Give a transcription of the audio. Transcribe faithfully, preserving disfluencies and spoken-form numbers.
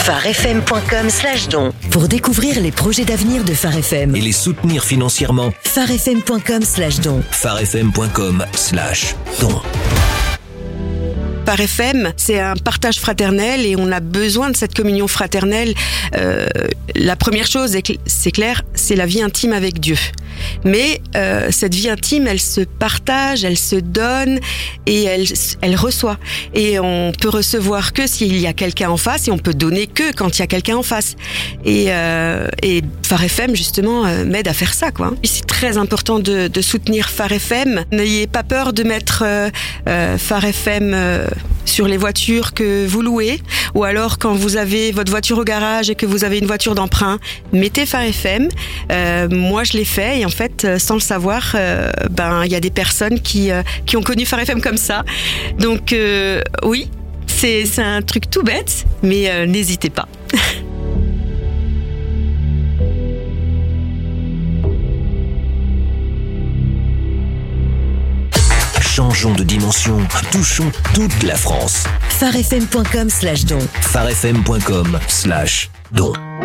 farfm.com slash don. Pour découvrir les projets d'avenir de Phare F M et les soutenir financièrement, farfm.com slash don. farfm.com slash don. Phare F M, c'est un partage fraternel et on a besoin de cette communion fraternelle. Euh, la première chose, c'est clair, c'est la vie intime avec Dieu. Mais euh, cette vie intime, elle se partage, elle se donne et elle, elle reçoit. Et on peut recevoir que s'il y a quelqu'un en face et on peut donner que quand il y a quelqu'un en face. Et, euh, et Phare F M, justement, euh, m'aide à faire ça, quoi. Et c'est très important de, de soutenir Phare F M. N'ayez pas peur de mettre euh, euh, Phare F M euh, sur les voitures que vous louez, ou alors quand vous avez votre voiture au garage et que vous avez une voiture d'emprunt, mettez Phare F M. Euh, moi, je l'ai fait et en fait, sans le savoir, euh, ben il y a des personnes qui euh, qui ont connu Phare F M comme ça. Donc euh, oui, c'est c'est un truc tout bête, mais euh, n'hésitez pas. Changeons de dimension, touchons toute la France. farfm.com slash don. farfm.com slash don.